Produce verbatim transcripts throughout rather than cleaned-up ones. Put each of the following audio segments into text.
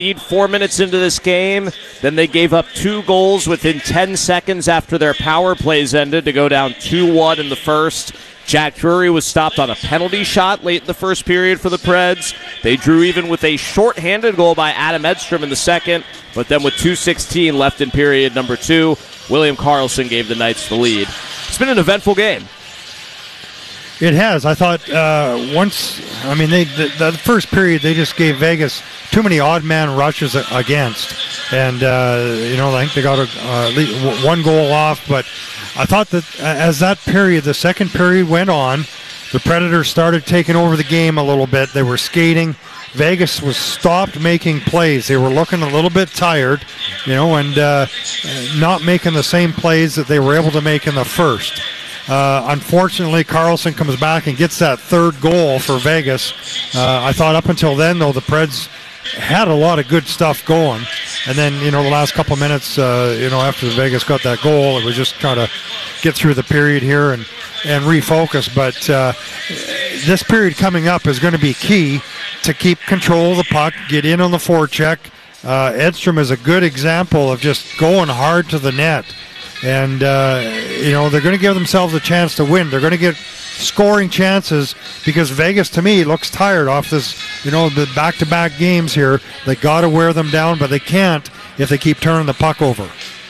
lead four minutes into this game. Then they gave up two goals within ten seconds after their power plays ended to go down two one in the first. Jack Drury was stopped on a penalty shot late in the first period for the Preds. They drew even with a shorthanded goal by Adam Edstrom in the second, but then with two sixteen left in period number two, William Karlsson gave the Knights the lead. It's been an eventful game. It has. I thought uh, once, I mean, they the, the first period, they just gave Vegas too many odd man rushes against. And, uh, you know, I think they got a, uh, one goal off. But I thought that as that period, the second period went on, the Predators started taking over the game a little bit. They were skating. Vegas was stopped making plays. They were looking a little bit tired, you know, and uh, not making the same plays that they were able to make in the first. Uh, unfortunately, Karlsson comes back and gets that third goal for Vegas. Uh, I thought up until then, though, the Preds had a lot of good stuff going. And then, you know, the last couple of minutes, uh, you know, after Vegas got that goal, it was just trying to get through the period here and, and refocus. But uh, this period coming up is going to be key to keep control of the puck, get in on the forecheck. Uh, Edstrom is a good example of just going hard to the net. And, uh, you know, they're going to give themselves a chance to win. They're going to get scoring chances because Vegas, to me, looks tired off this, you know, the back-to-back games here. They got to wear them down, but they can't if they keep turning the puck over.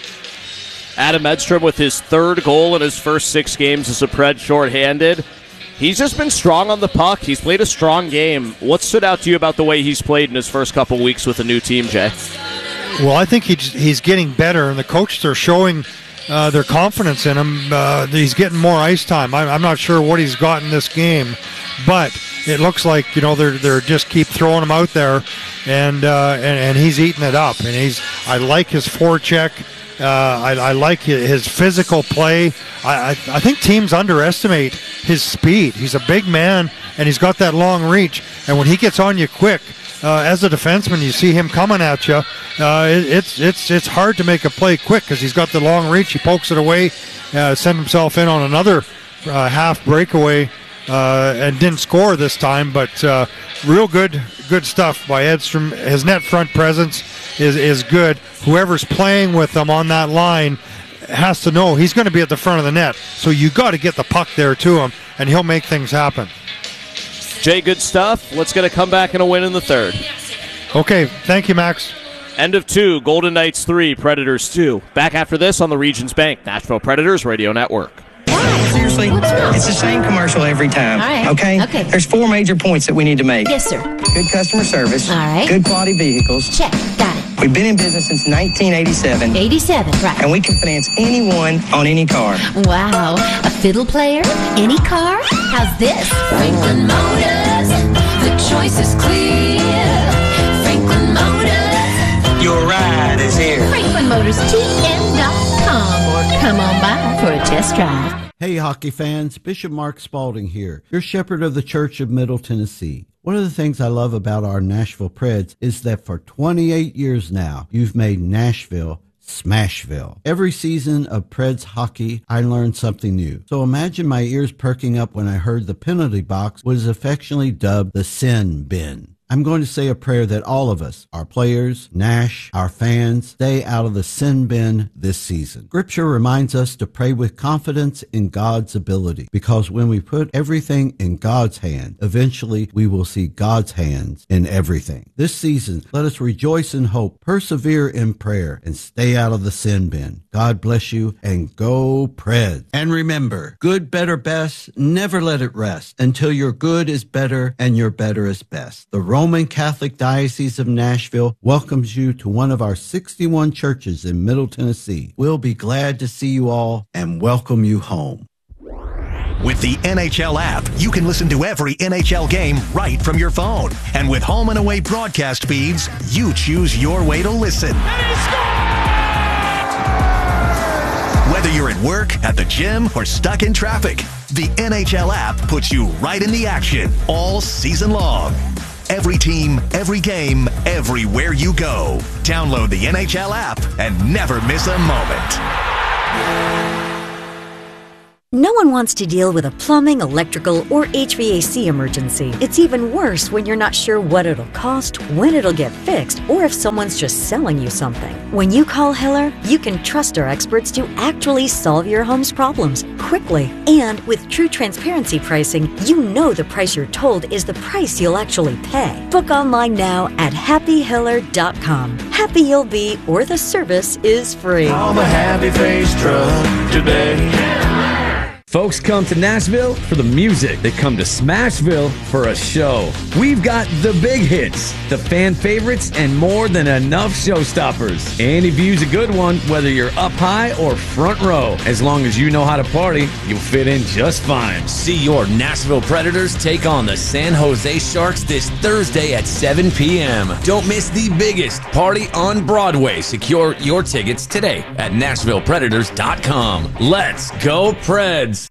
Adam Edstrom with his third goal in his first six games as a Pred shorthanded. He's just been strong on the puck. He's played a strong game. What stood out to you about the way he's played in his first couple weeks with a new team, Jay? Well, I think he's, he's getting better, and the coaches are showing Uh, their confidence in him. Uh, he's getting more ice time. I'm, I'm not sure what he's got in this game, but it looks like, you know, they're they're just keep throwing him out there, and uh, and, and he's eating it up. And he's I like his forecheck. Uh, I, I like his, his physical play. I, I I think teams underestimate his speed. He's a big man, and he's got that long reach. And when he gets on you quick, Uh, as a defenseman, you see him coming at you. Uh, it, it's it's it's hard to make a play quick because he's got the long reach. He pokes it away, uh, sent himself in on another uh, half breakaway, uh, and didn't score this time. But uh, real good good stuff by Edstrom. His net front presence is is good. Whoever's playing with him on that line has to know he's going to be at the front of the net. So you got to get the puck there to him, and he'll make things happen. Jay, good stuff. Let's get a comeback and a win in the third. Okay, thank you, Max. End of two, Golden Knights three, Predators two. Back after this on the Regions Bank Nashville Predators Radio Network. Seriously, it's the same commercial every time. All right. Okay? Okay. There's four major points that we need to make. Yes, sir. Good customer service. All right. Good quality vehicles. Check. Got it. We've been in business since nineteen eighty-seven. eighty-seven, right. And we can finance anyone on any car. Wow. A fiddle player? Any car? How's this? Franklin Motors. The choice is clear. Franklin Motors. Your ride is here. Franklin Motors T M dot com or come on by for a test drive. Hey, hockey fans, Bishop Mark Spalding here, your shepherd of the Church of Middle Tennessee. One of the things I love about our Nashville Preds is that for twenty-eight years now, you've made Nashville Smashville. Every season of Preds hockey, I learned something new. So imagine my ears perking up when I heard the penalty box was affectionately dubbed the Sin Bin. I'm going to say a prayer that all of us, our players, Nash, our fans, stay out of the sin bin this season. Scripture reminds us to pray with confidence in God's ability, because when we put everything in God's hand, eventually we will see God's hands in everything. This season, let us rejoice in hope, persevere in prayer, and stay out of the sin bin. God bless you, and go Preds. And remember, good, better, best, never let it rest until your good is better and your better is best. The Roman Catholic Diocese of Nashville welcomes you to one of our sixty-one churches in Middle Tennessee. We'll be glad to see you all and welcome you home. With the N H L app, you can listen to every N H L game right from your phone. And with home and away broadcast feeds, you choose your way to listen. Whether you're at work, at the gym, or stuck in traffic, the N H L app puts you right in the action all season long. Every team, every game, everywhere you go. Download the N H L app and never miss a moment. No one wants to deal with a plumbing, electrical, or H V A C emergency. It's even worse when you're not sure what it'll cost, when it'll get fixed, or if someone's just selling you something. When you call Hiller, you can trust our experts to actually solve your home's problems quickly. And with true transparency pricing, you know the price you're told is the price you'll actually pay. Book online now at happy hiller dot com. Happy you'll be, or the service is free. Call the Happy Face Truck today. Folks come to Nashville for the music. They come to Smashville for a show. We've got the big hits, the fan favorites, and more than enough showstoppers. Any view's a good one, whether you're up high or front row. As long as you know how to party, you'll fit in just fine. See your Nashville Predators take on the San Jose Sharks this Thursday at seven p.m. Don't miss the biggest party on Broadway. Secure your tickets today at nashville predators dot com. Let's go, Preds!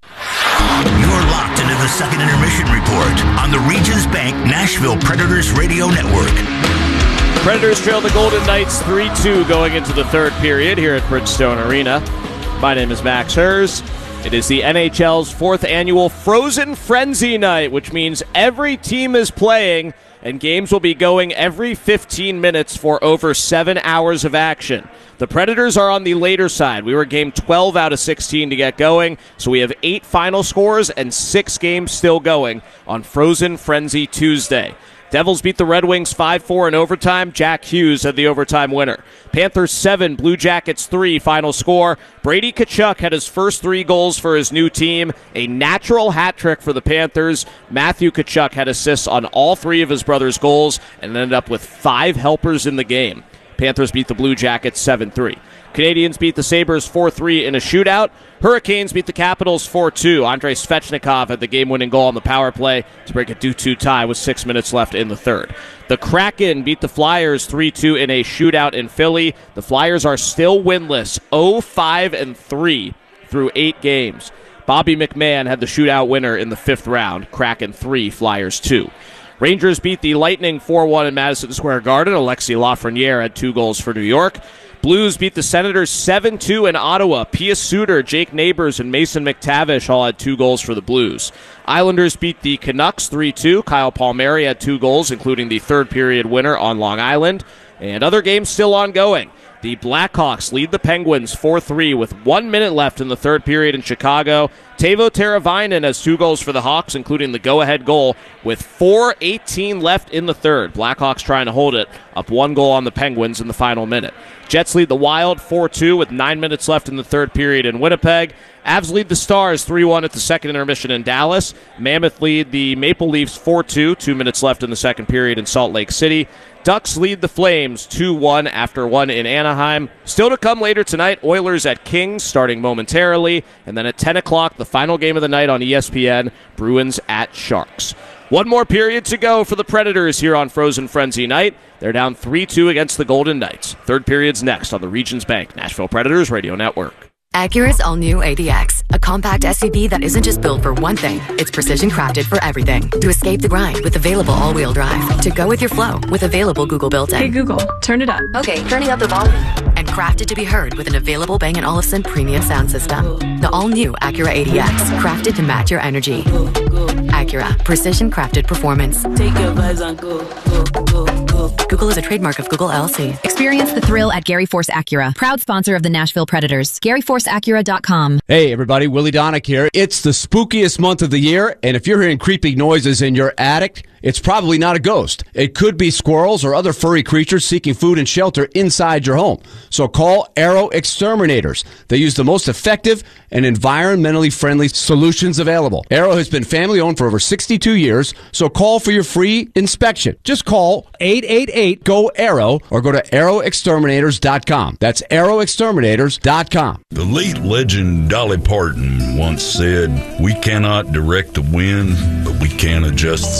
You're locked into the second intermission report on the Regions Bank Nashville Predators Radio Network. Predators trail the Golden Knights three two going into the third period here at Bridgestone Arena. My name is Max Hers. It is the N H L's fourth annual Frozen Frenzy Night, which means every team is playing and games will be going every fifteen minutes for over seven hours of action. The Predators are on the later side. We were game twelve out of sixteen to get going, so we have eight final scores and six games still going on Frozen Frenzy Tuesday. Devils beat the Red Wings five four in overtime. Jack Hughes had the overtime winner. Panthers seven, Blue Jackets three, final score. Brady Tkachuk had his first three goals for his new team. A natural hat trick for the Panthers. Matthew Tkachuk had assists on all three of his brother's goals and ended up with five helpers in the game. Panthers beat the Blue Jackets seven three. Canadians beat the Sabres four three in a shootout. Hurricanes beat the Capitals four two. Andrei Svechnikov had the game-winning goal on the power play to break a two two tie with six minutes left in the third. The Kraken beat the Flyers three two in a shootout in Philly. The Flyers are still winless, oh five and three through eight games. Bobby McMahon had the shootout winner in the fifth round. Kraken three, Flyers two. Rangers beat the Lightning four one in Madison Square Garden. Alexis Lafreniere had two goals for New York. Blues beat the Senators seven two in Ottawa. Pius Suter, Jake Neighbors, and Mason McTavish all had two goals for the Blues. Islanders beat the Canucks three two. Kyle Palmieri had two goals, including the third period winner on Long Island. And other games still ongoing. The Blackhawks lead the Penguins four three with one minute left in the third period in Chicago. Teuvo Teravainen has two goals for the Hawks, including the go-ahead goal with four eighteen left in the third. Blackhawks trying to hold it, up one goal on the Penguins in the final minute. Jets lead the Wild four two with nine minutes left in the third period in Winnipeg. Avs lead the Stars three one at the second intermission in Dallas. Mammoth lead the Maple Leafs four two, two minutes left in the second period in Salt Lake City. Ducks lead the Flames two one after one in Anaheim. Still to come later tonight, Oilers at Kings starting momentarily. And then at ten o'clock, the final game of the night on E S P N, Bruins at Sharks. One more period to go for the Predators here on Frozen Frenzy Night. They're down three two against the Golden Knights. Third period's next on the Regions Bank Nashville Predators Radio Network. Acura's all-new A D X, a compact S U V that isn't just built for one thing, it's precision-crafted for everything. To escape the grind with available all-wheel drive. To go with your flow with available Google built-in. Hey Google, turn it up. Okay, turning up the volume. And crafted to be heard with an available Bang and Olufsen premium sound system. The all-new Acura A D X, crafted to match your energy. Acura, precision-crafted performance. Take your vibes on go, go, go, go. Google is a trademark of Google L L C. Experience the thrill at Gary Force Acura, proud sponsor of the Nashville Predators. Gary Force Acura dot com. Hey everybody, Willie Donick here. It's the spookiest month of the year, and if you're hearing creepy noises in your attic, it's probably not a ghost. It could be squirrels or other furry creatures seeking food and shelter inside your home. So call Arrow Exterminators. They use the most effective and environmentally friendly solutions available. Arrow has been family owned for over sixty-two years, so call for your free inspection. Just call eight eight eight, G O, ARROW or go to arrow exterminators dot com. That's arrow exterminators dot com. The late legend Dolly Parton once said, "We cannot direct the wind, but we can adjust the sail."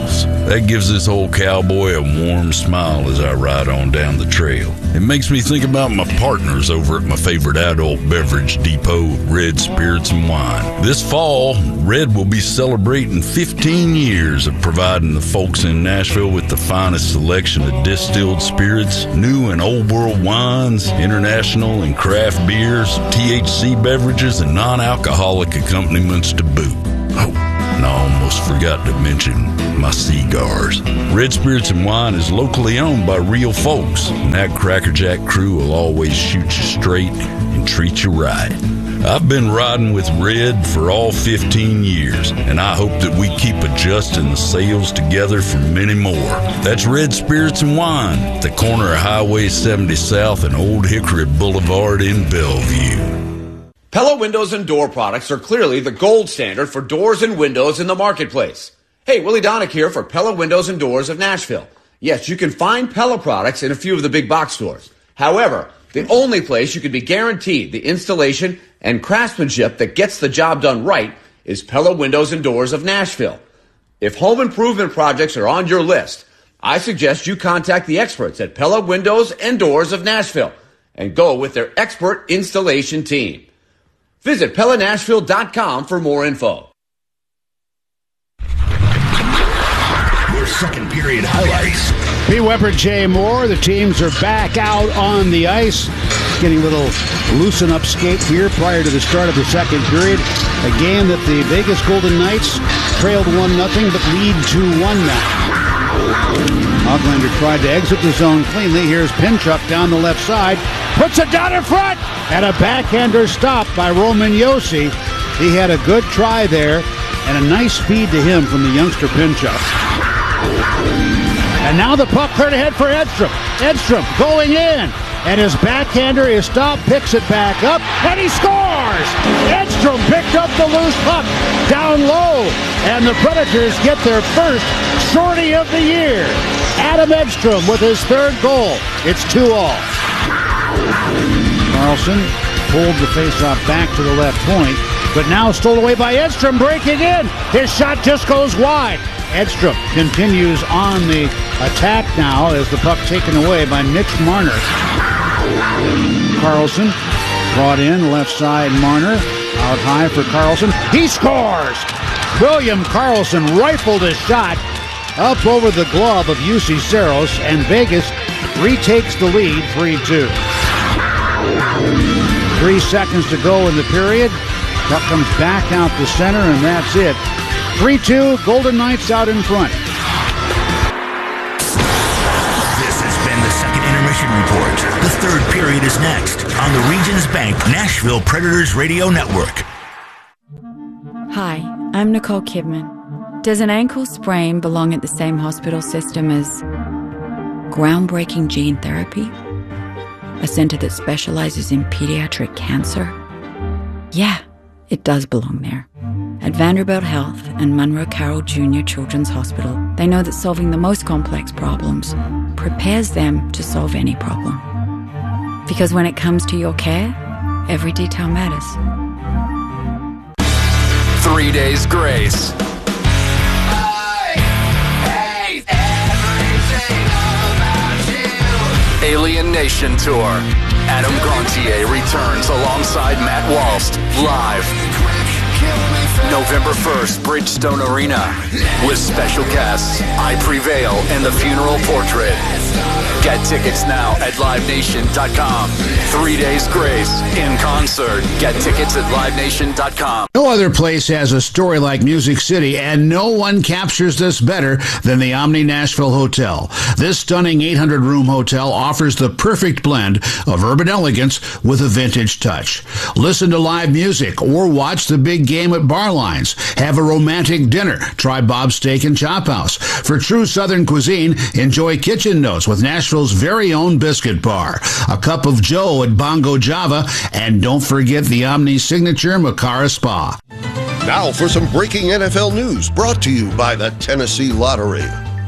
Eagles. That gives this old cowboy a warm smile as I ride on down the trail. It makes me think about my partners over at my favorite adult beverage depot, Red Spirits and Wine. This fall, Red will be celebrating fifteen years of providing the folks in Nashville with the finest selection of distilled spirits, new and old world wines, international and craft beers, T H C beverages, and non-alcoholic accompaniments to boot. Oh, and I almost forgot to mention my cigars. Red Spirits and Wine is locally owned by real folks, and that Crackerjack crew will always shoot you straight and treat you right. I've been riding with Red for all fifteen years, and I hope that we keep adjusting the sales together for many more. That's Red Spirits and Wine, at the corner of Highway seventy South and Old Hickory Boulevard in Bellevue. Pella Windows and Door products are clearly the gold standard for doors and windows in the marketplace. Hey, Willie Donick here for Pella Windows and Doors of Nashville. Yes, you can find Pella products in a few of the big box stores. However, the only place you can be guaranteed the installation and craftsmanship that gets the job done right is Pella Windows and Doors of Nashville. If home improvement projects are on your list, I suggest you contact the experts at Pella Windows and Doors of Nashville and go with their expert installation team. Visit Pella Nashville dot com for more info. Your second period highlights. B. Weber, J. Moore. The teams are back out on the ice. Getting a little loosen up skate here prior to the start of the second period. A game that the Vegas Golden Knights trailed one nothing but lead two one now. Hoglander tried to exit the zone cleanly. Here's Pinchuk down the left side. Puts it down in front. And a backhander stop by Roman Josi. He had a good try there. And a nice feed to him from the youngster Pinchuk. And now the puck cleared ahead for Edstrom. Edstrom going in. And his backhander is stopped, picks it back up, and he scores! Edstrom picked up the loose puck down low. And the Predators get their first shorty of the year. Adam Edstrom with his third goal. It's two all. Carlson pulled the faceoff back to the left point, but now stole away by Edstrom, breaking in. His shot just goes wide. Edstrom continues on the attack now as the puck taken away by Mitch Marner. Carlson brought in left side. Marner out high for Carlson. He scores! William Carlson rifled his shot up over the glove of U C Saros, and Vegas retakes the lead three two. Three seconds to go in the period. Puck comes back out the center, and that's it. three two, Golden Knights out in front. This has been the second intermission report. The third period is next on the Regions Bank Nashville Predators Radio Network. Hi, I'm Nicole Kidman. Does an ankle sprain belong at the same hospital system as groundbreaking gene therapy? A center that specializes in pediatric cancer? Yeah, it does belong there. At Vanderbilt Health and Monroe Carroll Junior Children's Hospital, they know that solving the most complex problems prepares them to solve any problem. Because when it comes to your care, every detail matters. Three Days Grace. Alien Nation Tour. Adam Gontier returns alongside Matt Walst live November first, Bridgestone Arena, with special guests I Prevail and the Funeral Portrait. Get tickets now at live nation dot com. Three Days Grace in concert. Get tickets at live nation dot com. No other place has a story like Music City, and no one captures this better than the Omni Nashville Hotel. This stunning eight hundred room hotel offers the perfect blend of urban elegance with a vintage touch. Listen to live music or watch the big game at Barlines. Have a romantic dinner. Try Bob's Steak and Chop House. For true Southern cuisine, enjoy Kitchen Notes with Nashville's very own biscuit bar. A cup of Joe at Bongo Java. And don't forget the Omni signature Macara Spa. Now for some breaking N F L news brought to you by the Tennessee Lottery.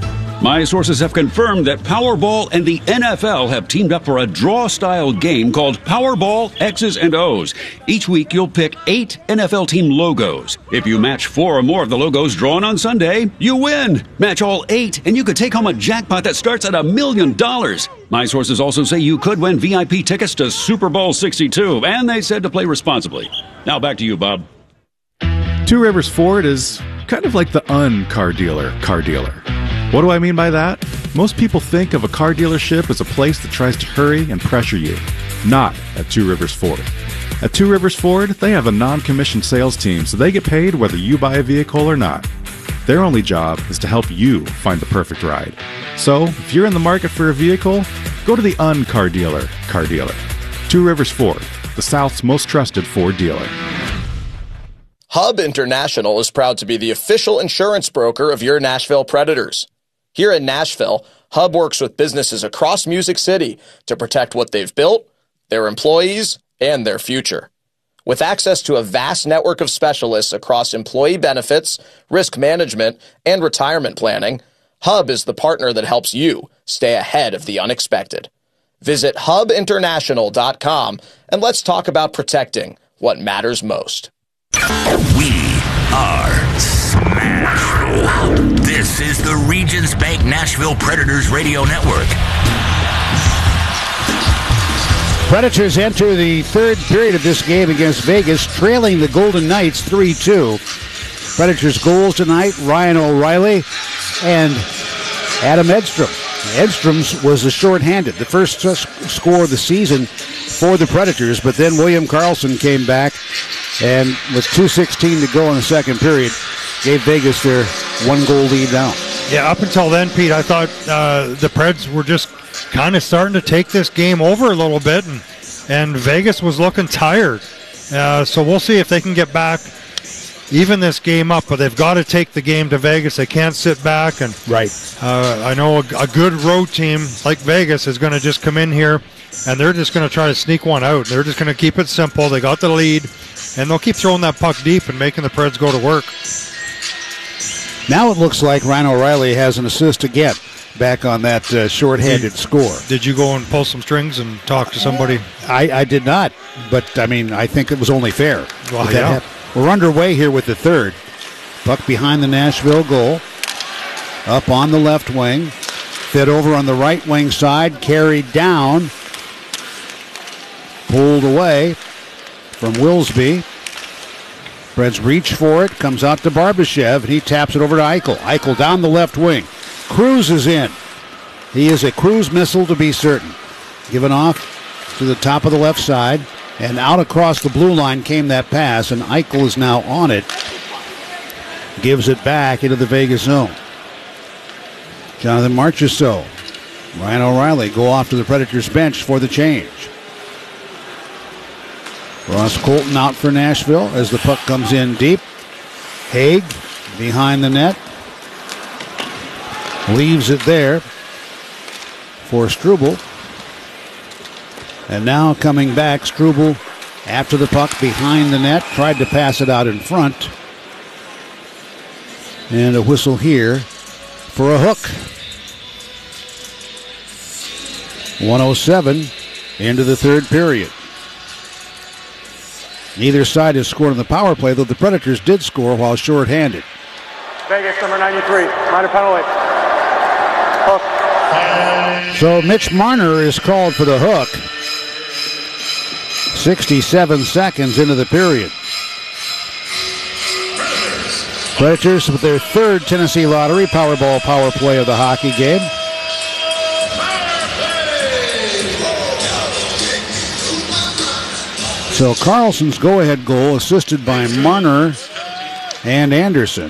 My sources have confirmed that Powerball and the N F L have teamed up for a draw-style game called Powerball X's and O's. Each week, you'll pick eight N F L team logos. If you match four or more of the logos drawn on Sunday, you win. Match all eight, and you could take home a jackpot that starts at a million dollars. My sources also say you could win V I P tickets to Super Bowl sixty-two, and they said to play responsibly. Now back to you, Bob. Two Rivers Ford is kind of like the un-car dealer car dealer. What do I mean by that? Most people think of a car dealership as a place that tries to hurry and pressure you. Not at Two Rivers Ford. At Two Rivers Ford, they have a non-commissioned sales team, so they get paid whether you buy a vehicle or not. Their only job is to help you find the perfect ride. So, if you're in the market for a vehicle, go to the un-car dealer car dealer. Two Rivers Ford, the South's most trusted Ford dealer. Hub International is proud to be the official insurance broker of your Nashville Predators. Here in Nashville, Hub works with businesses across Music City to protect what they've built, their employees, and their future. With access to a vast network of specialists across employee benefits, risk management, and retirement planning, Hub is the partner that helps you stay ahead of the unexpected. Visit hub international dot com and let's talk about protecting what matters most. We are Smashville. This is the Regions Bank Nashville Predators Radio Network. Predators enter the third period of this game against Vegas, trailing the Golden Knights three two. Predators goals tonight, Ryan O'Reilly and Adam Edstrom. Edstrom's was a shorthanded, the first score of the season for the Predators, but then William Karlsson came back and with two sixteen to go in the second period, gave Vegas their one-goal lead down. Yeah, up until then, Pete, I thought uh, the Preds were just kind of starting to take this game over a little bit, and, and Vegas was looking tired. Uh, so we'll see if they can get back, even this game up, but they've got to take the game to Vegas. They can't sit back. And right. Uh, I know a, a good road team like Vegas is going to just come in here, and they're just going to try to sneak one out. They're just going to keep it simple. They got the lead, and they'll keep throwing that puck deep and making the Preds go to work. Now it looks like Ryan O'Reilly has an assist again back on that uh, shorthanded did, score. Did you go and pull some strings and talk to somebody? I, I did not, but, I mean, I think it was only fair. Well, yeah. We're underway here with the third. Puck behind the Nashville goal. Up on the left wing. Fed over on the right wing side. Carried down. Pulled away from Wilsby. Preds reach for it. Comes out to Barbashev, and he taps it over to Eichel. Eichel down the left wing. Cruz is in. He is a cruise missile to be certain. Given off to the top of the left side. And out across the blue line came that pass, and Eichel is now on it. Gives it back into the Vegas zone. Jonathan Marchessault. Ryan O'Reilly go off to the Predators bench for the change. Ross Colton out for Nashville as the puck comes in deep. Haig behind the net. Leaves it there for Struble. And now coming back, Struble after the puck behind the net. Tried to pass it out in front. And a whistle here for a hook. one oh seven into the third period. Neither side has scored on the power play, though the Predators did score while shorthanded. Vegas, number ninety-three, minor penalty. Hook. So Mitch Marner is called for the hook. sixty-seven seconds into the period. Predators with their third Tennessee Lottery Powerball power play of the hockey game. So Karlsson's go-ahead goal assisted by Marner and Anderson.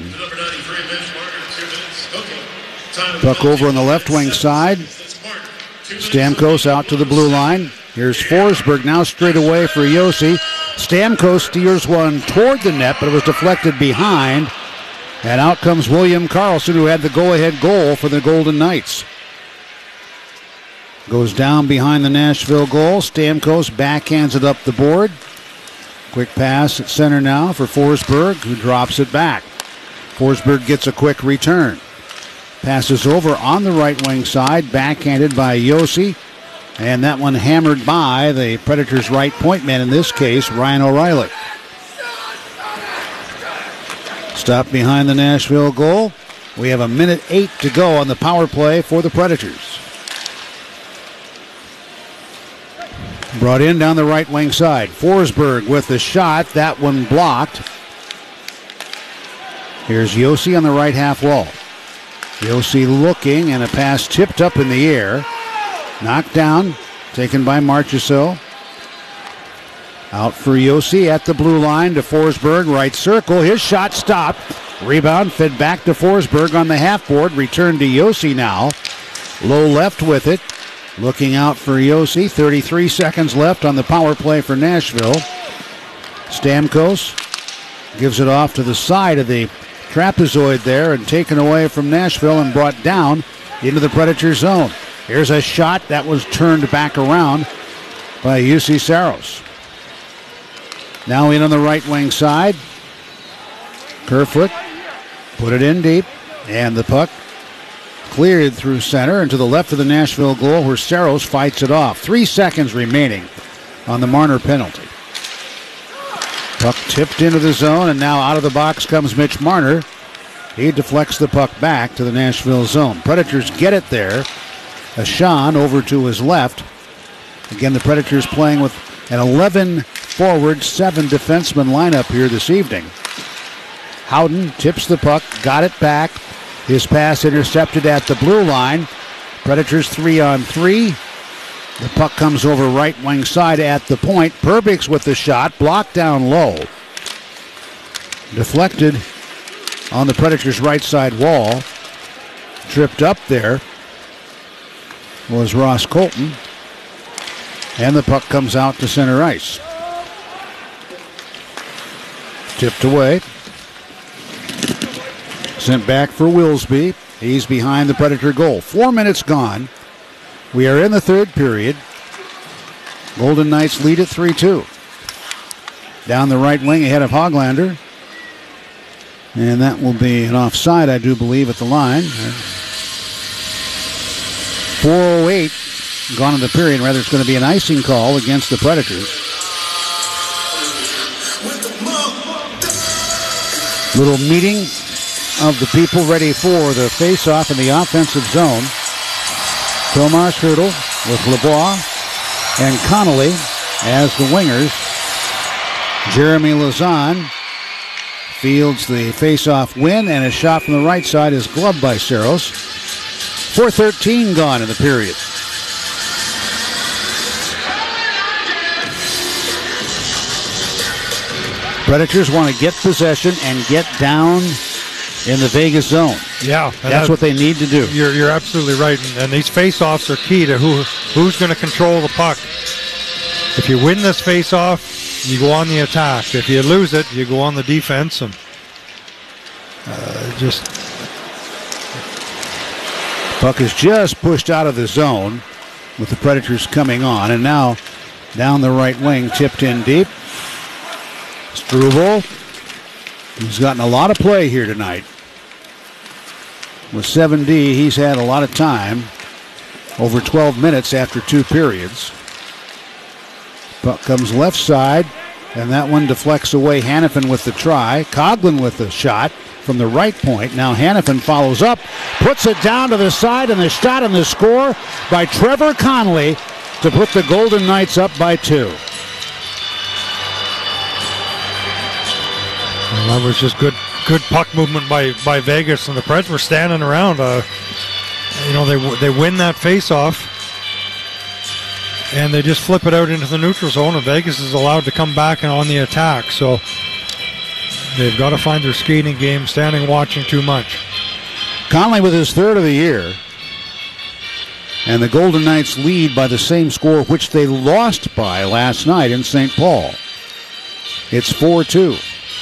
Puck over on the left wing side. Stamkos out to the blue line. Here's Forsberg now straight away for Yossi. Stamkos steers one toward the net, but it was deflected behind. And out comes William Karlsson, who had the go-ahead goal for the Golden Knights. Goes down behind the Nashville goal. Stamkos backhands it up the board. Quick pass at center now for Forsberg, who drops it back. Forsberg gets a quick return. Passes over on the right wing side, backhanded by Yossi. And that one hammered by the Predators' right point man, in this case, Ryan O'Reilly. Stop behind the Nashville goal. We have a minute eight to go on the power play for the Predators. Brought in down the right wing side. Forsberg with the shot. That one blocked. Here's Yossi on the right half wall. Yossi looking, and a pass tipped up in the air. Knocked down. Taken by Marchessault. Out for Yossi at the blue line to Forsberg. Right circle. His shot stopped. Rebound fed back to Forsberg on the half board. Returned to Yossi now. Low left with it. Looking out for Yossi. thirty-three seconds left on the power play for Nashville. Stamkos gives it off to the side of the trapezoid there and taken away from Nashville and brought down into the Predator zone. Here's a shot that was turned back around by Juuse Saros. Now in on the right wing side. Kerfoot put it in deep, and the puck cleared through center and to the left of the Nashville goal, where Saros fights it off. Three seconds remaining on the Marner penalty. Puck tipped into the zone, and now out of the box comes Mitch Marner. He deflects the puck back to the Nashville zone. Predators get it there. Ashan over to his left. Again, the Predators playing with an eleven forward, seven defenseman lineup here this evening. Howden tips the puck, got it back. His pass intercepted at the blue line. Predators three on three. The puck comes over right wing side at the point. Perbix with the shot, blocked down low. Deflected on the Predators' right side wall. Tripped up there was Ross Colton. And the puck comes out to center ice. Tipped away. Sent back for Wilsby. He's behind the Predator goal. Four minutes gone. We are in the third period. Golden Knights lead at three two. Down the right wing ahead of Hoglander. And that will be an offside, I do believe, at the line. four oh eight gone in the period. Rather, it's going to be an icing call against the Predators. Little meeting of the people ready for the face-off in the offensive zone. Tomas Hertl with LeBois and Connolly as the wingers. Jeremy Lauzon fields the face-off win, and a shot from the right side is gloved by Saros. four thirteen gone in the period. Predators want to get possession and get down in the Vegas zone. Yeah. That's what they need to do. You're, you're absolutely right. And, and these face-offs are key to who who's going to control the puck. If you win this face-off, you go on the attack. If you lose it, you go on the defense. And uh, just puck is just pushed out of the zone with the Predators coming on. And now down the right wing, tipped in deep. Struble, who's gotten a lot of play here tonight. With seven D, he's had a lot of time. Over twelve minutes after two periods. Puck comes left side, and that one deflects away. Hanifin with the try. Coghlan with the shot from the right point. Now Hanifin follows up, puts it down to the side, and the shot and the score by Trevor Connolly to put the Golden Knights up by two. Well, that was just good good puck movement by, by Vegas, and the Preds were standing around. Uh, you know, they they win that face-off, and they just flip it out into the neutral zone, and Vegas is allowed to come back and on the attack. So they've got to find their skating game, standing watching too much. Conley with his third of the year, and the Golden Knights lead by the same score which they lost by last night in Saint Paul. It's four two.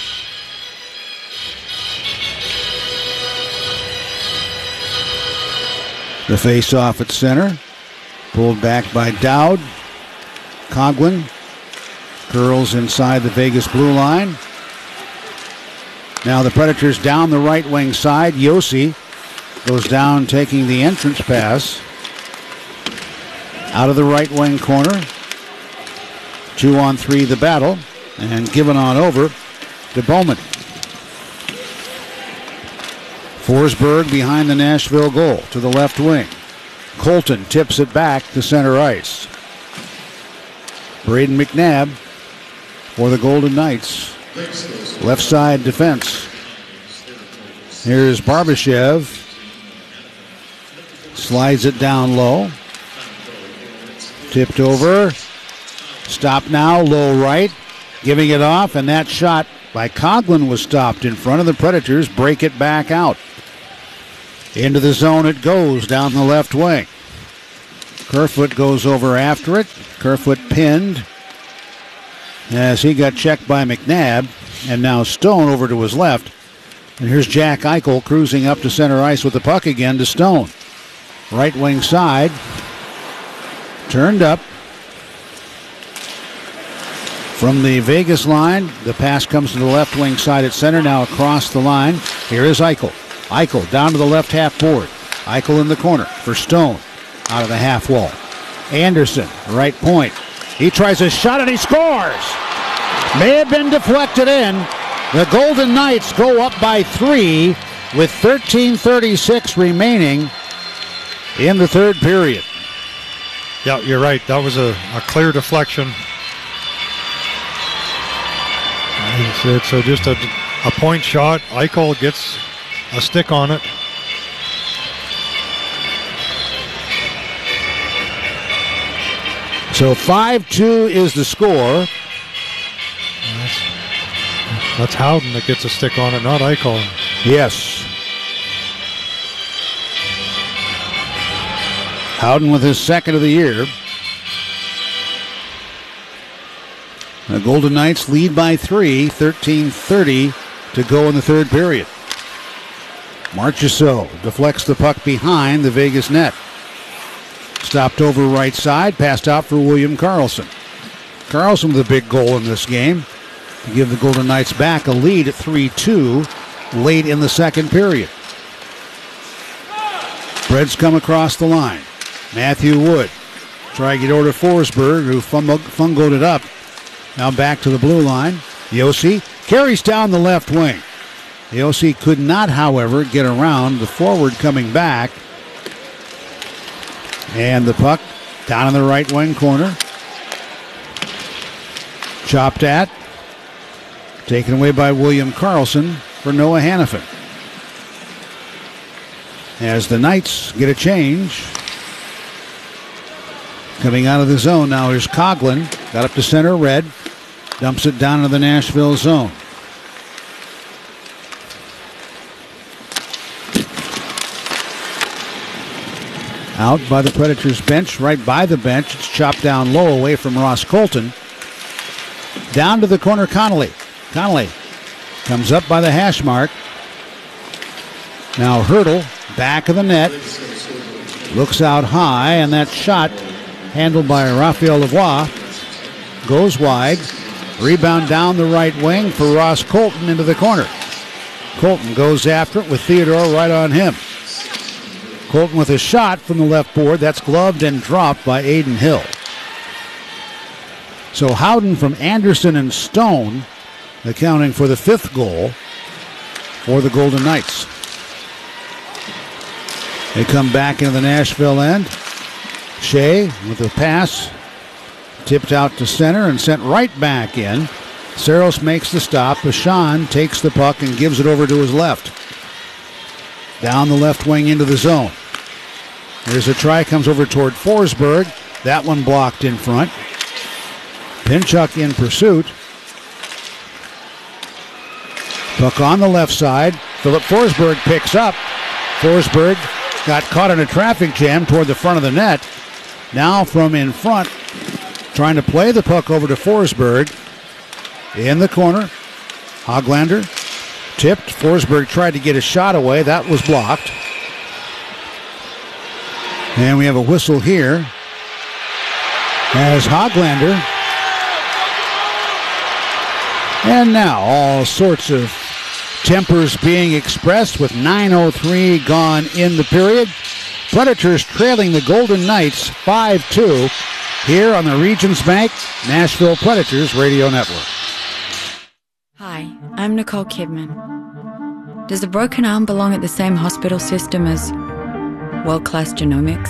The face-off at center. Pulled back by Dowd. Coghlan curls inside the Vegas blue line. Now the Predators down the right wing side. Yossi goes down taking the entrance pass. Out of the right wing corner. Two on three the battle. And given on over to Bowman. Forsberg behind the Nashville goal to the left wing. Colton tips it back to center ice. Braden McNabb for the Golden Knights. Left side defense. Here's Barbashev. Slides it down low. Tipped over. Stop now, low right. Giving it off, and that shot by Coughlin was stopped in front of the Predators. Break it back out. Into the zone it goes down the left wing. Kerfoot goes over after it. Kerfoot pinned as he got checked by McNabb. And now Stone over to his left. And here's Jack Eichel cruising up to center ice with the puck again to Stone. Right wing side. Turned up. From the Vegas line, the pass comes to the left wing side at center. Now across the line. Here is Eichel. Eichel down to the left half board. Eichel in the corner for Stone. Out of the half wall. Anderson, right point. He tries a shot and he scores. May have been deflected in. The Golden Knights go up by three with thirteen thirty-six remaining in the third period. Yeah, you're right. That was a, a clear deflection. It's, it's a, just a, a point shot. Eichel gets a stick on it. So five two is the score. That's, that's Howden that gets a stick on it, not Eichel. Yes. Howden with his second of the year. The Golden Knights lead by three, thirteen thirty to go in the third period. Marchessault deflects the puck behind the Vegas net. Stopped over right side, passed out for William Karlsson. Karlsson with a big goal in this game to give the Golden Knights back a lead at three two late in the second period. Preds come across the line. Matthew Wood try to get over to Forsberg, who fungoed it up. Now back to the blue line. Yossi carries down the left wing. Yossi could not, however, get around the forward coming back. And the puck down in the right wing corner. Chopped at. Taken away by William Karlsson for Noah Hannafin. As the Knights get a change. Coming out of the zone now, here's Coughlin. Got up to center, red. Dumps it down into the Nashville zone. Out by the Predators bench, right by the bench. It's chopped down low away from Ross Colton. Down to the corner, Connolly. Connolly comes up by the hash mark. Now Hurdle, back of the net. Looks out high, and that shot, handled by Raphael Lavoie, goes wide. Rebound down the right wing for Ross Colton into the corner. Colton goes after it with Theodore right on him. Colton with a shot from the left board. That's gloved and dropped by Aiden Hill. So Howden from Anderson and Stone accounting for the fifth goal for the Golden Knights. They come back into the Nashville end. Shea with a pass. Tipped out to center and sent right back in. Saros makes the stop. Bashan takes the puck and gives it over to his left. Down the left wing into the zone. There's a try, comes over toward Forsberg. That one blocked in front. Pinchuk in pursuit. Puck on the left side. Philip Forsberg picks up. Forsberg got caught in a traffic jam toward the front of the net. Now from in front, trying to play the puck over to Forsberg. In the corner. Hoglander tipped. Forsberg tried to get a shot away. That was blocked. And we have a whistle here as Hoglander. And now all sorts of tempers being expressed with nine oh three gone in the period. Predators trailing the Golden Knights five two here on the Regions Bank Nashville Predators Radio Network. Hi, I'm Nicole Kidman. Does a broken arm belong at the same hospital system as world-class genomics?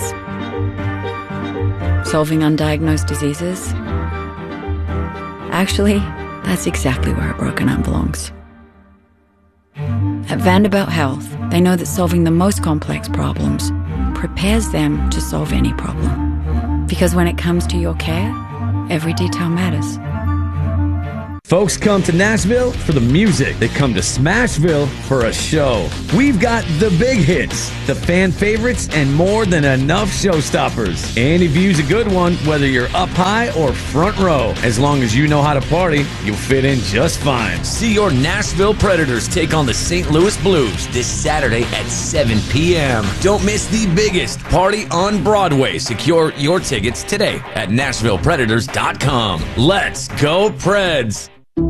Solving undiagnosed diseases? Actually, that's exactly where a broken arm belongs. At Vanderbilt Health, they know that solving the most complex problems prepares them to solve any problem. Because when it comes to your care, every detail matters. Folks come to Nashville for the music. They come to Smashville for a show. We've got the big hits, the fan favorites, and more than enough showstoppers. Any view's a good one, whether you're up high or front row. As long as you know how to party, you'll fit in just fine. See your Nashville Predators take on the Saint Louis Blues this Saturday at seven p.m. Don't miss the biggest party on Broadway. Secure your tickets today at Nashville Predators dot com. Let's go Preds!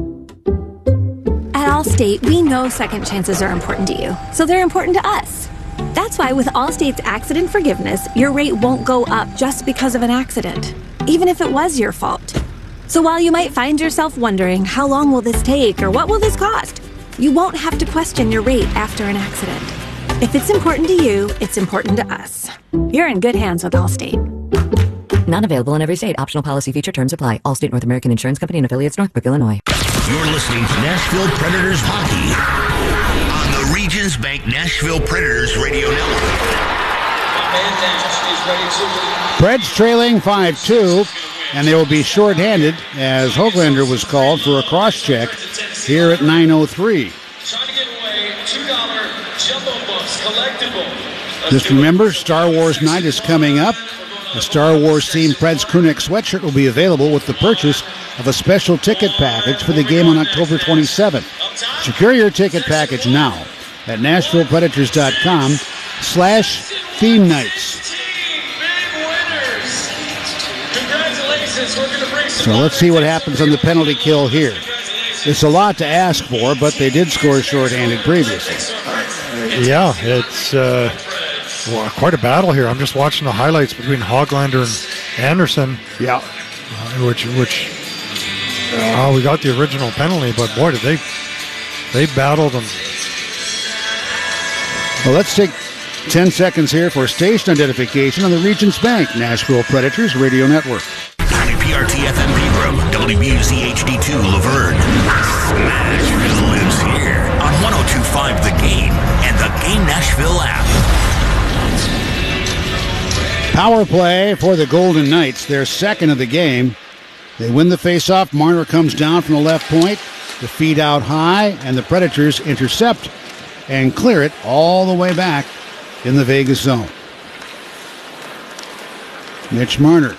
At Allstate, we know second chances are important to you, so they're important to us. That's why with Allstate's accident forgiveness, your rate won't go up just because of an accident, even if it was your fault. So while you might find yourself wondering, how long will this take or what will this cost? You won't have to question your rate after an accident. If it's important to you, it's important to us. You're in good hands with Allstate. Not available in every state. Optional policy feature terms apply. Allstate North American Insurance Company and affiliates, Northbrook, Illinois. You're listening to Nashville Predators hockey on the Regions Bank Nashville Predators Radio Network. Preds trailing five two, and they will be shorthanded as Hoglander was called for a cross-check here at nine oh three. Just remember, Star Wars night is coming up. The Star Wars themed Preds crewneck sweatshirt will be available with the purchase of a special ticket package for the game on October twenty-seventh. Secure your ticket package now at Nashville Predators dot com slash theme nights. So let's see what happens on the penalty kill here. It's a lot to ask for, but they did score shorthanded previously. Yeah, it's uh, well, quite a battle here. I'm just watching the highlights between Hoglander and Anderson. Yeah. Uh, which, which, uh, we got the original penalty, but boy, did they, they battled them. Well, let's take ten seconds here for station identification on the Regions Bank Nashville Predators Radio Network. W P R T F M Pegram, W B U C H D two Laverne. Nashville lives here on one oh two point five The Game and the Game Nashville app. Power play for the Golden Knights, their second of the game. They win the faceoff. Marner comes down from the left point. The feed out high, and the Predators intercept and clear it all the way back in the Vegas zone. Mitch Marner.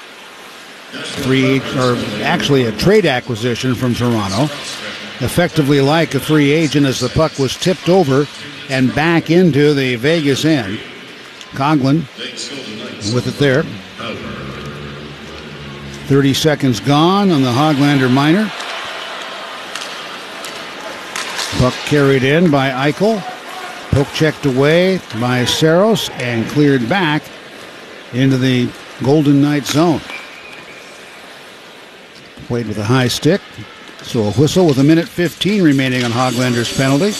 Free, or actually a trade acquisition from Toronto. Effectively like a free agent as the puck was tipped over and back into the Vegas end. Coughlin with it there. thirty seconds gone on the Hoglander minor. Puck carried in by Eichel. Poke checked away by Saros and cleared back into the Golden Knights zone. Played with a high stick. So a whistle with a minute fifteen remaining on Hoglander's penalty.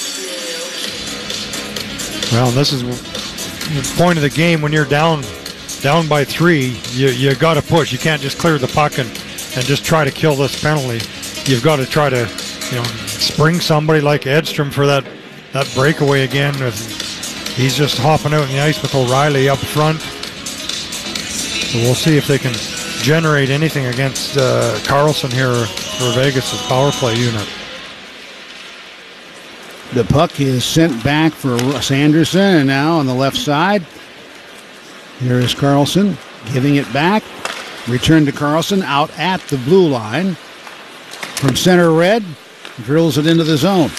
Well, this is the point of the game when you're down down by three. You you got to push. You can't just clear the puck and, and just try to kill this penalty. You've got to try to, you know, spring somebody like Edstrom for that, that breakaway again. With, he's just hopping out in the ice with O'Reilly up front. So we'll see if they can generate anything against uh, Carlson here for Vegas' power play unit. The puck is sent back for Russ Anderson, and now on the left side, here is Carlson giving it back. Return to Carlson out at the blue line. From center red, drills it into the zone.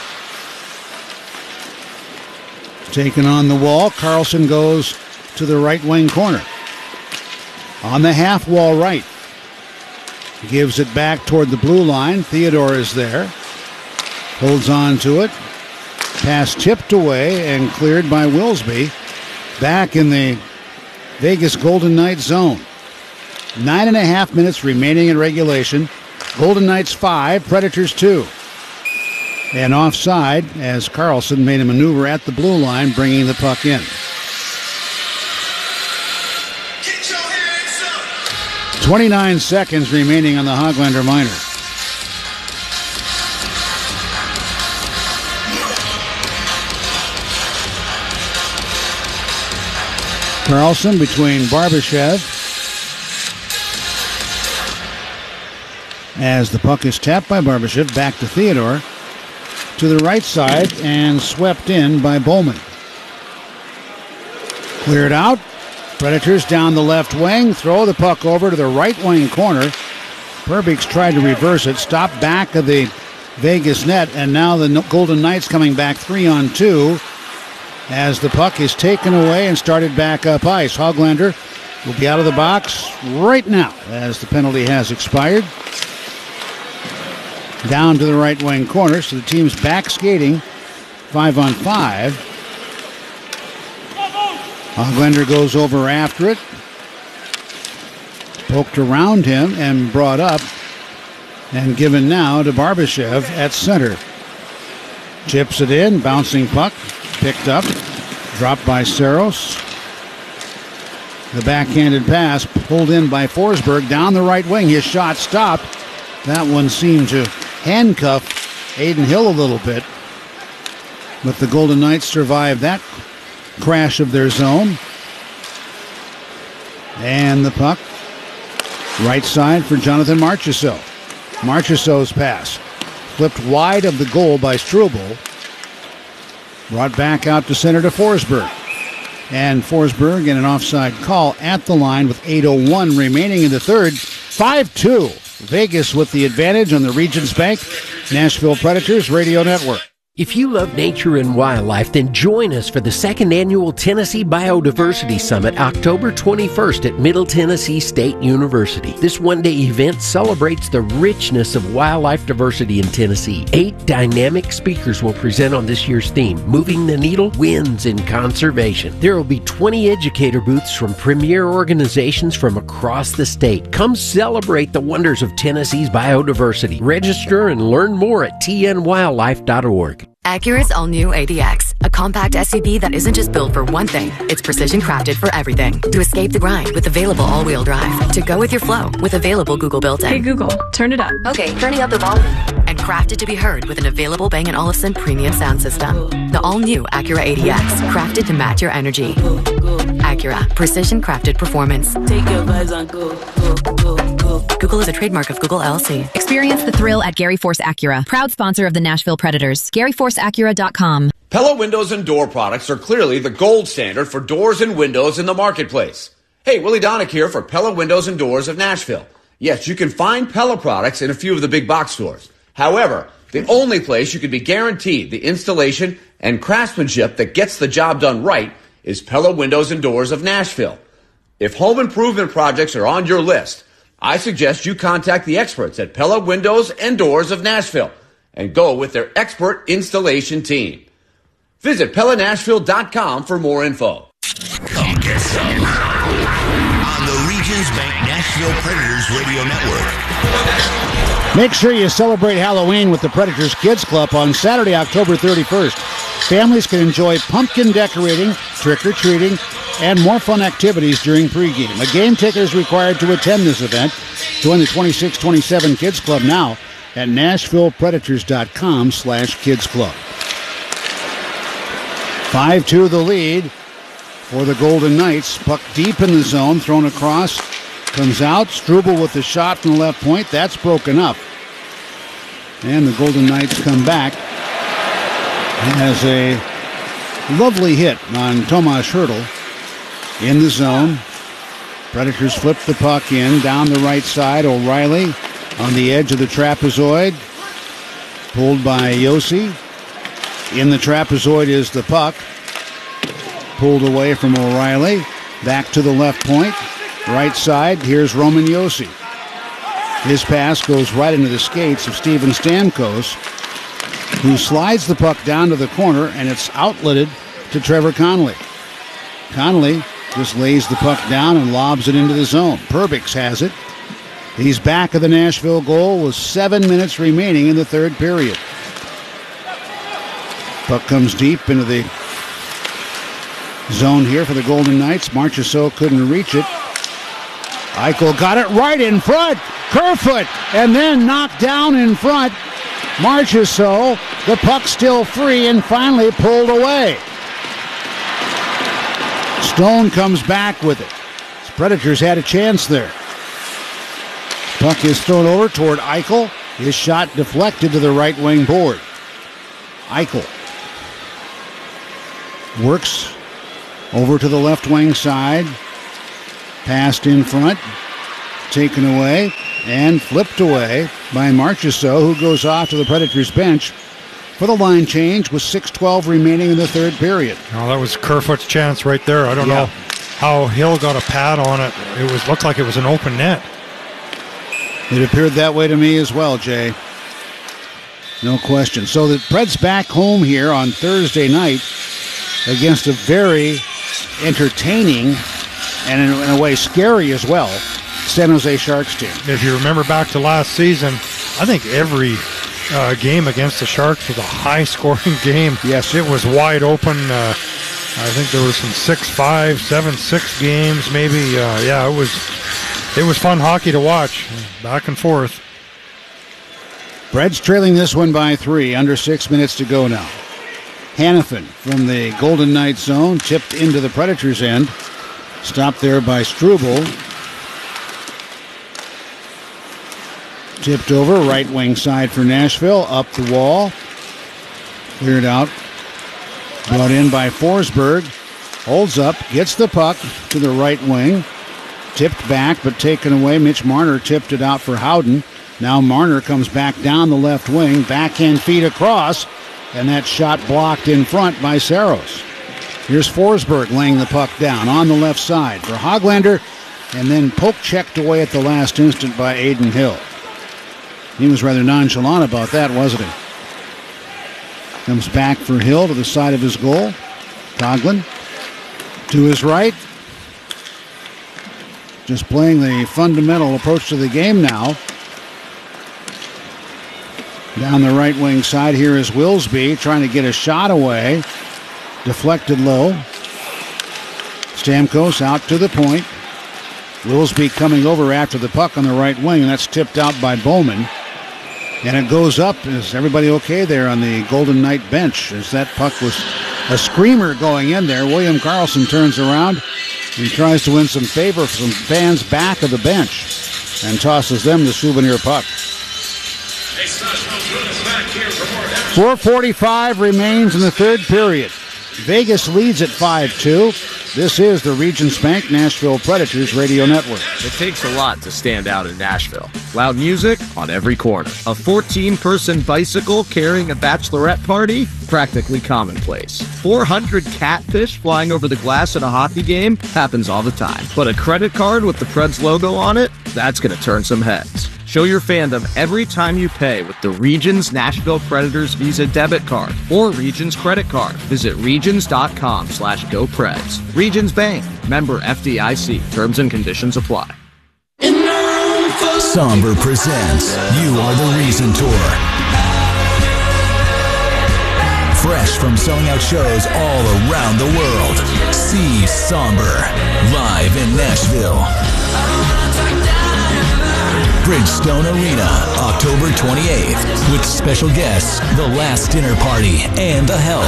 Taken on the wall, Carlson goes to the right wing corner. On the half wall right. Gives it back toward the blue line. Theodore is there. Holds on to it. Pass tipped away and cleared by Wilsby. Back in the Vegas Golden Knights zone. Nine and a half minutes remaining in regulation. Golden Knights five, Predators two. And offside as Carlson made a maneuver at the blue line, bringing the puck in. twenty-nine seconds remaining on the Hoglander minor. Carlson between Barbashev. As the puck is tapped by Barbashev, back to Theodore. To the right side and swept in by Bowman. Cleared out. Predators down the left wing. Throw the puck over to the right wing corner. Perbix tried to reverse it. Stopped back of the Vegas net. And now the Golden Knights coming back three on two. As the puck is taken away and started back up ice. Hoglander will be out of the box right now as the penalty has expired. Down to the right wing corner, so the team's back skating five on five. Hoglander goes over after it. Poked around him and brought up and given now to Barbashev at center. Chips it in, bouncing puck, picked up, dropped by Saros. The backhanded pass pulled in by Forsberg down the right wing. His shot stopped. That one seemed to handcuff Adin Hill a little bit. But the Golden Knights survived that crash of their zone. And the puck right side for Jonathan Marchessault. Marchessault's pass flipped wide of the goal by Struble. Brought back out to center to Forsberg. And Forsberg in an offside call at the line with eight oh one remaining in the third. five two. Vegas with the advantage on the Regions Bank Nashville Predators Radio Network. If you love nature and wildlife, then join us for the second annual Tennessee Biodiversity Summit, October twenty-first at Middle Tennessee State University. This one-day event celebrates the richness of wildlife diversity in Tennessee. Eight dynamic speakers will present on this year's theme, Moving the Needle, Wins in Conservation. There will be twenty educator booths from premier organizations from across the state. Come celebrate the wonders of Tennessee's biodiversity. Register and learn more at t n wildlife dot org. Acura's all-new A D X, a compact S U V that isn't just built for one thing, it's precision crafted for everything. To escape the grind with available all-wheel drive. To go with your flow with available Google built-in. Hey Google, turn it up. Okay, turning up the volume. And crafted to be heard with an available Bang and Olufsen premium sound system. The all-new Acura A D X, crafted to match your energy. Acura, precision crafted performance. Take your vibes on go, go, go, go. Google is a trademark of Google L L C. Experience the thrill at Gary Force Acura, proud sponsor of the Nashville Predators. Gary Force Acura dot com. Pella Windows and Door products are clearly the gold standard for doors and windows in the marketplace. Hey, Willie Donick here for Pella Windows and Doors of Nashville. Yes, you can find Pella products in a few of the big box stores. However, the only place you can be guaranteed the installation and craftsmanship that gets the job done right is Pella Windows and Doors of Nashville. If home improvement projects are on your list, I suggest you contact the experts at Pella Windows and Doors of Nashville and go with their expert installation team. Visit Pella Nashville dot com for more info. Come get some on the Regions Bank Nashville Predators Radio Network. Make sure you celebrate Halloween with the Predators Kids Club on Saturday, October thirty-first. Families can enjoy pumpkin decorating, trick-or-treating, and more fun activities during pregame. A game ticket is required to attend this event. Join the twenty-six twenty-seven Kids Club now at Nashville Predators dot com slash Kids Club. five two the lead for the Golden Knights. Puck deep in the zone, thrown across, comes out. Struble with the shot from the left point. That's broken up. And the Golden Knights come back. Has a lovely hit on Tomas Hertl in the zone. Predators flip the puck in down the right side. O'Reilly on the edge of the trapezoid. Pulled by Yossi. In the trapezoid is the puck. Pulled away from O'Reilly. Back to the left point. Right side, here's Roman Yossi. His pass goes right into the skates of Steven Stamkos, who slides the puck down to the corner, and it's outletted to Trevor Connolly. Connolly just lays the puck down and lobs it into the zone. Perbix has it. He's back at the Nashville goal with seven minutes remaining in the third period. Puck comes deep into the zone here for the Golden Knights. Marchessault couldn't reach it. Eichel got it right in front. Kerfoot, and then knocked down in front. Marchessault, the puck still free and finally pulled away. Stone comes back with it. The Predators had a chance there. Puck is thrown over toward Eichel. His shot deflected to the right wing board. Eichel works over to the left wing side. Passed in front. Taken away and flipped away by Marchessault, who goes off to the Predators bench for the line change with six twelve remaining in the third period. Oh, that was Kerfoot's chance right there. I don't yeah. know how Hill got a pad on it. It was looked like it was an open net. It appeared that way to me as well, Jay. No question. So the Preds back home here on Thursday night against a very entertaining and in, in a way scary as well San Jose Sharks team. If you remember back to last season, I think every uh, game against the Sharks was a high-scoring game. Yes. It was wide open. Uh, I think there was some six five, seven six games maybe. Uh, yeah, it was it was fun hockey to watch, back and forth. Preds trailing this one by three, under six minutes to go now. Hanifin from the Golden Knights zone, tipped into the Predators' end. Stopped there by Struble. Tipped over, right wing side for Nashville, up the wall. Cleared out. Brought in by Forsberg. Holds up, gets the puck to the right wing. Tipped back, but taken away. Mitch Marner tipped it out for Howden. Now Marner comes back down the left wing, backhand feed across, and that shot blocked in front by Saros. Here's Forsberg laying the puck down on the left side for Hoglander, and then poke checked away at the last instant by Adin Hill. He was rather nonchalant about that, wasn't he? Comes back for Hill to the side of his goal. Coghlan to his right. Just playing the fundamental approach to the game now. Down the right wing side here is Wilsby trying to get a shot away. Deflected low. Stamkos out to the point. Wilsby coming over after the puck on the right wing, and that's tipped out by Bowman. And it goes up. Is everybody okay there on the Golden Knight bench? As that puck was a screamer going in there. William Karlsson turns around and tries to win some favor from some fans back of the bench and tosses them the souvenir puck. four forty-five remains in the third period. Vegas leads at five two. This is the Regions Bank Nashville Predators Radio Network. It takes a lot to stand out in Nashville. Loud music on every corner. A fourteen-person bicycle carrying a bachelorette party? Practically commonplace. four hundred catfish flying over the glass at a hockey game? Happens all the time. But a credit card with the Preds logo on it? That's going to turn some heads. Show your fandom every time you pay with the Regions Nashville Predators Visa debit card or Regions credit card. Visit regions.com slash GoPreds. Regions Bank. Member F D I C. Terms and conditions apply. Somber presents You Are the Reason Tour. Fresh from selling out shows all around the world. See Somber live in Nashville. Bridgestone Arena, October twenty-eighth, with special guests, The Last Dinner Party, and The Help.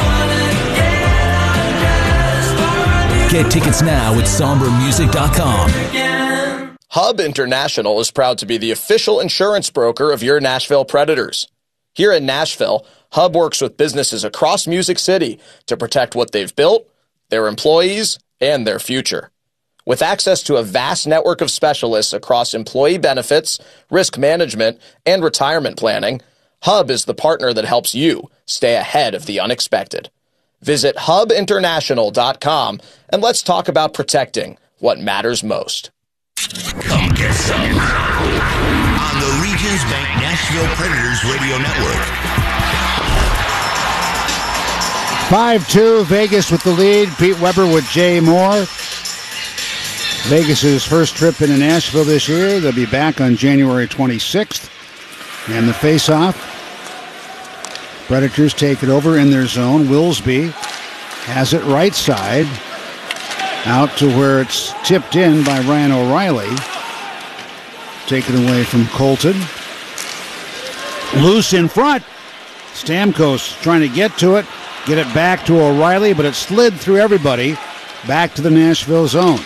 Get tickets now at somber music dot com. Hub International is proud to be the official insurance broker of your Nashville Predators. Here in Nashville, Hub works with businesses across Music City to protect what they've built, their employees, and their future. With access to a vast network of specialists across employee benefits, risk management, and retirement planning, Hub is the partner that helps you stay ahead of the unexpected. Visit hub international dot com and let's talk about protecting what matters most. Come get some on the Regions Bank Nashville Predators Radio Network. five two, Vegas with the lead. Pete Weber with Jay Moore. Vegas's first trip into Nashville this year. They'll be back on January twenty-sixth. And the face-off. Predators take it over in their zone. Willsby has it right side. Out to where it's tipped in by Ryan O'Reilly. Taken away from Colton. Loose in front. Stamkos trying to get to it. Get it back to O'Reilly, but it slid through everybody. Back to the Nashville zone.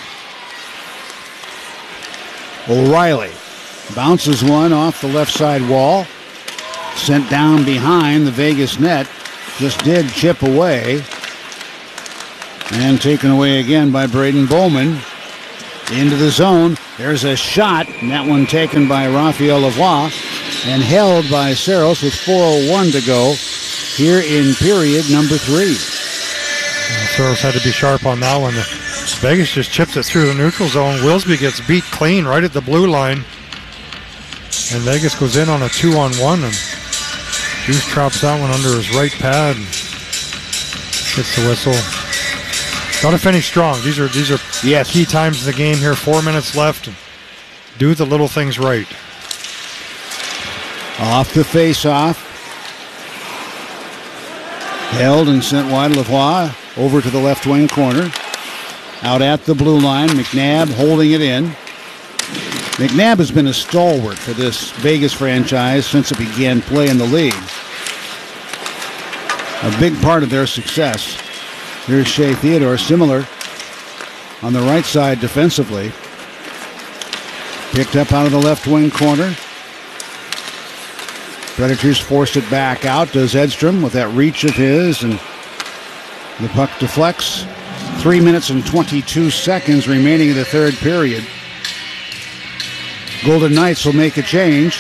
O'Reilly bounces one off the left side wall. Sent down behind the Vegas net. Just did chip away. And taken away again by Braden Bowman. Into the zone. There's a shot. And that one taken by Raphael Lavoie. And held by Saros with four oh one to go here in period number three. Saros had to be sharp on that one. Vegas just chips it through the neutral zone. Willsby gets beat clean right at the blue line. And Vegas goes in on a two-on-one. And Juice drops that one under his right pad. And gets the whistle. Got to finish strong. These are these are yes. key times in the game here. Four minutes left. Do the little things right. Off the face-off. Held and sent wide. Lavoie over to the left wing corner. Out at the blue line. McNabb holding it in. McNabb has been a stalwart for this Vegas franchise since it began play in the league. A big part of their success. Here's Shea Theodore, similar on the right side defensively. Picked up out of the left wing corner. Predators forced it back out. Does Edstrom with that reach of his, and the puck deflects. Three minutes and twenty-two seconds remaining in the third period. Golden Knights will make a change.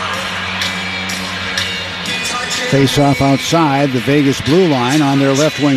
Face off outside the Vegas blue line on their left wing